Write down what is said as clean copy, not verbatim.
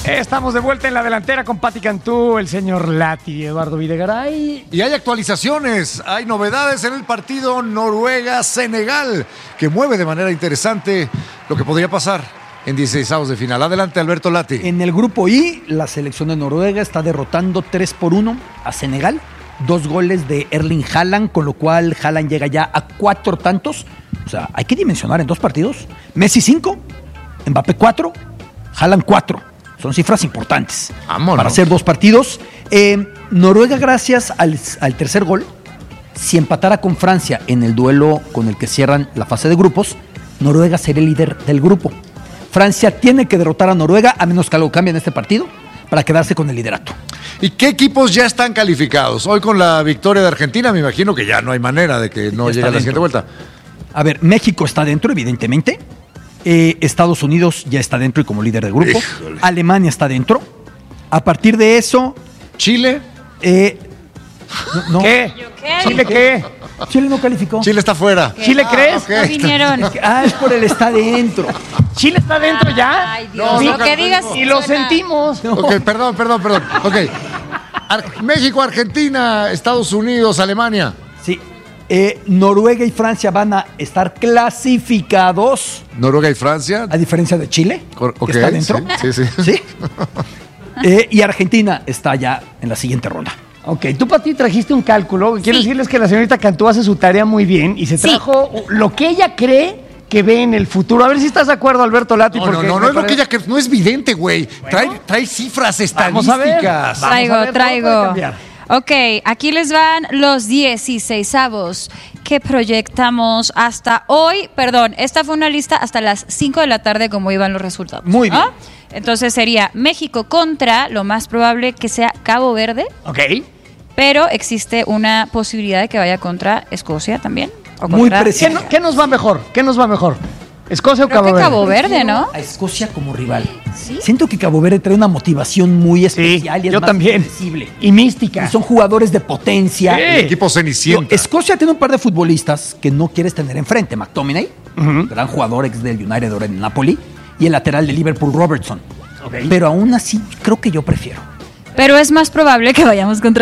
Estamos de vuelta en la delantera con Pati Cantú, el señor Lati, Eduardo Videgaray. Y hay actualizaciones, hay novedades en el partido Noruega-Senegal, que mueve de manera interesante lo que podría pasar en 16avos de final. Adelante, Alberto Lati. En el grupo I, la selección de Noruega está derrotando 3-1 a Senegal. 2 goles de Erling Haaland, con lo cual Haaland llega ya a 4 tantos. O sea, hay que dimensionar en 2 partidos. Messi 5, Mbappé 4, Haaland 4. Son cifras importantes. Vámonos. Para hacer 2 partidos. Noruega, gracias al tercer gol, si empatara con Francia en el duelo con el que cierran la fase de grupos, Noruega sería el líder del grupo. Francia tiene que derrotar a Noruega, a menos que algo cambie en este partido, para quedarse con el liderato. ¿Y qué equipos ya están calificados? Hoy con la victoria de Argentina, me imagino que ya no hay manera de que no llegue a la siguiente vuelta. A ver, México está dentro, evidentemente. Estados Unidos ya está dentro y como líder del grupo. Híjole. Alemania está dentro. A partir de eso... ¿Chile? No. ¿Qué? ¿Chile qué? Chile no calificó. Chile está fuera. ¿Chile crees? ok. No vinieron. Es por el está dentro. ¿Chile está dentro ya? Ay, Dios. No, Lo que digas. Y lo suena. sentimos. Ok, perdón. Ok. México, Argentina, Estados Unidos, Alemania. Sí. Noruega y Francia van a estar clasificados, Noruega y Francia. a diferencia de Chile, Ok, que está dentro. Sí. ¿Sí? Y Argentina está ya en la siguiente ronda. Ok, tú, Pati, trajiste un cálculo. Quiero decirles que la señorita Cantú hace su tarea muy bien y se trajo lo que ella cree que ve en el futuro. A ver si estás de acuerdo, Alberto Lati. No, porque no me es lo que parece- ella cree. No es vidente, güey. Trae cifras Vamos a ver. estadísticas. Vamos a ver, todo puede Traigo. cambiar. Ok, aquí les van los 16avos que proyectamos hasta hoy. Perdón, esta fue una lista hasta las 5 de la tarde como iban los resultados. Muy bien. ¿no? Entonces sería México contra, lo más probable que sea Cabo Verde, Ok. pero existe una posibilidad de que vaya contra Escocia también. O Muy contra- preciso. ¿Qué nos va mejor? ¿Qué nos va mejor? ¿Escocia o Creo Cabo que Verde? Cabo Verde, ¿no? A Escocia como rival. ¿Sí? Siento que Cabo Verde trae una motivación muy Sí, especial y es yo más también. accesible. Y mística. Y son jugadores de potencia. Sí. El equipo Cenicienta. Escocia tiene un par de futbolistas que no quieres tener enfrente. McTominay, gran jugador ex del United ahora en Napoli, y el lateral de Liverpool, Robertson. Ok. Pero aún así, creo que yo prefiero. Pero es más probable que vayamos contra